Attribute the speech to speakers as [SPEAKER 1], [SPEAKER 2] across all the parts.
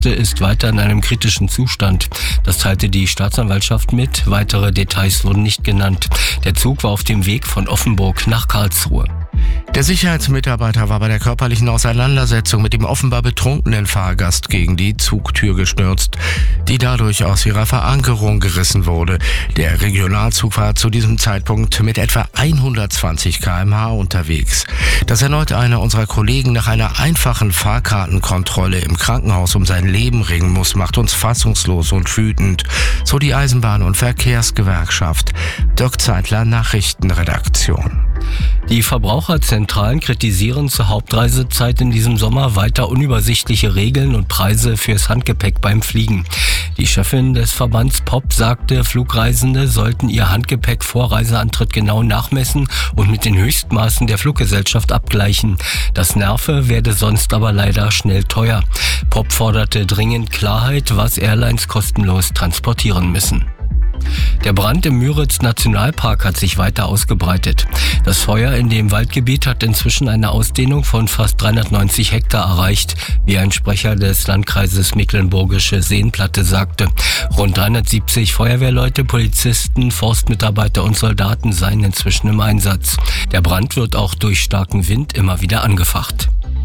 [SPEAKER 1] ist weiter in einem kritischen Zustand. Das teilte die Staatsanwaltschaft mit. Weitere Details wurden nicht genannt. Der Zug war auf dem Weg von Offenburg nach Karlsruhe.
[SPEAKER 2] Der Sicherheitsmitarbeiter war bei der körperlichen Auseinandersetzung mit dem offenbar betrunkenen Fahrgast gegen die Zugtür gestürzt, die dadurch aus ihrer Verankerung gerissen wurde. Der Regionalzug war zu diesem Zeitpunkt mit etwa 120 km/h unterwegs. Dass erneut einer unserer Kollegen nach einer einfachen Fahrkartenkontrolle im Krankenhaus um sein Leben ringen muss, macht uns fassungslos und wütend, so die Eisenbahn- und Verkehrsgewerkschaft. Dirk Zeitler, Nachrichtenredaktion.
[SPEAKER 1] Die Verbraucherzentralen kritisieren zur Hauptreisezeit in diesem Sommer weiter unübersichtliche Regeln und Preise fürs Handgepäck beim Fliegen. Die Chefin des Verbands POP sagte, Flugreisende sollten ihr Handgepäck vor Reiseantritt genau nachmessen und mit den Höchstmaßen der Fluggesellschaft abgleichen. Das nerve, werde sonst aber leider schnell teuer. POP forderte dringend Klarheit, was Airlines kostenlos transportieren müssen. Der Brand im Müritz-Nationalpark hat sich weiter ausgebreitet. Das Feuer in dem Waldgebiet hat inzwischen eine Ausdehnung von fast 390 Hektar erreicht, wie ein Sprecher des Landkreises Mecklenburgische Seenplatte sagte. Rund 370 Feuerwehrleute, Polizisten, Forstmitarbeiter und Soldaten seien inzwischen im Einsatz. Der Brand wird auch durch starken Wind immer wieder angefacht.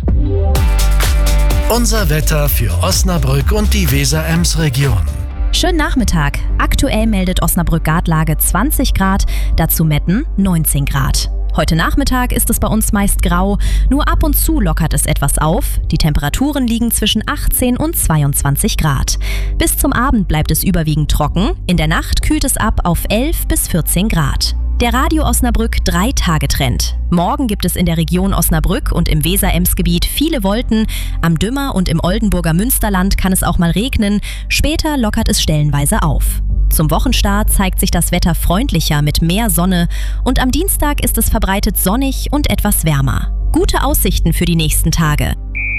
[SPEAKER 3] Unser Wetter für Osnabrück und die Weser-Ems-Region.
[SPEAKER 4] Schönen Nachmittag. Aktuell meldet Osnabrück-Gartlage 20 Grad, dazu Metten 19 Grad. Heute Nachmittag ist es bei uns meist grau, nur ab und zu lockert es etwas auf. Die Temperaturen liegen zwischen 18 und 22 Grad. Bis zum Abend bleibt es überwiegend trocken, in der Nacht kühlt es ab auf 11 bis 14 Grad. Der Radio Osnabrück 3-Tage-Trend. Morgen gibt es in der Region Osnabrück und im Weser-Ems-Gebiet viele Wolken. Am Dümmer und im Oldenburger Münsterland kann es auch mal regnen. Später lockert es stellenweise auf. Zum Wochenstart zeigt sich das Wetter freundlicher mit mehr Sonne und am Dienstag ist es verbreitet sonnig und etwas wärmer. Gute Aussichten für die nächsten Tage.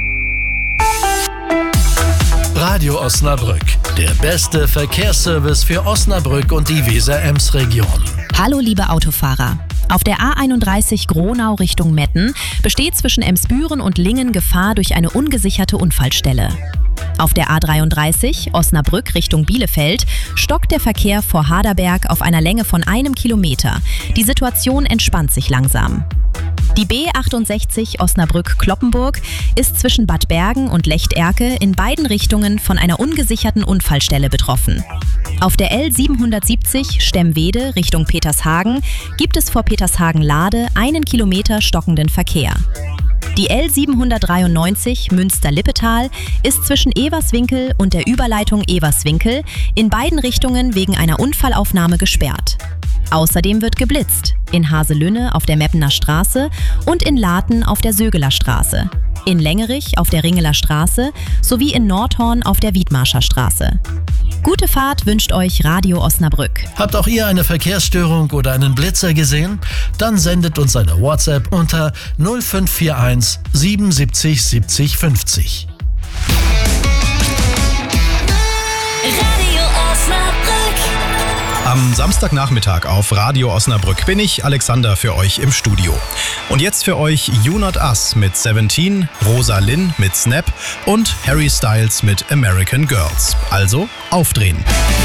[SPEAKER 3] Radio Osnabrück, der beste Verkehrsservice für Osnabrück und die Weser-Ems-Region.
[SPEAKER 4] Hallo liebe Autofahrer. Auf der A31 Gronau Richtung Metten besteht zwischen Emsbüren und Lingen Gefahr durch eine ungesicherte Unfallstelle. Auf der A33 Osnabrück Richtung Bielefeld stockt der Verkehr vor Haderberg auf einer Länge von 1 Kilometer. Die Situation entspannt sich langsam. Die B68 Osnabrück-Kloppenburg ist zwischen Bad Bergen und Lechterke in beiden Richtungen von einer ungesicherten Unfallstelle betroffen. Auf der L770 Stemwede Richtung Petershagen gibt es vor Petershagen-Lade 1 Kilometer stockenden Verkehr. Die L793 Münster-Lippetal ist zwischen Everswinkel und der Überleitung Everswinkel in beiden Richtungen wegen einer Unfallaufnahme gesperrt. Außerdem wird geblitzt in Haselünne auf der Meppener Straße und in Laten auf der Sögeler Straße, in Längerich auf der Ringeler Straße sowie in Nordhorn auf der Wiedmarscher Straße. Gute Fahrt wünscht euch Radio Osnabrück.
[SPEAKER 3] Habt auch ihr eine Verkehrsstörung oder einen Blitzer gesehen? Dann sendet uns eine WhatsApp unter 0541 77 70 50.
[SPEAKER 5] Radio Osnabrück.
[SPEAKER 6] Am Samstagnachmittag auf Radio Osnabrück bin ich, Alexander, für euch im Studio. Und jetzt für euch You Not Us mit 17, Rosa Lynn mit Snap und Harry Styles mit American Girls. Also aufdrehen.